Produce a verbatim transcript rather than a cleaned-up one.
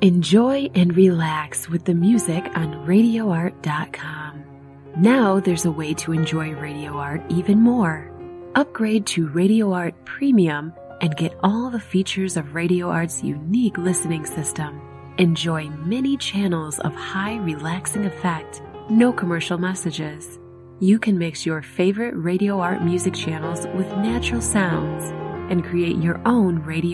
Enjoy and relax with the music on radio art dot com. Now there's a way to enjoy Radio Art even more. Upgrade to Radio Art Premium and get all the features of Radio Art's unique listening system. Enjoy many channels of high relaxing effect, no commercial messages. You can mix your favorite Radio Art music channels with natural sounds and create your own radio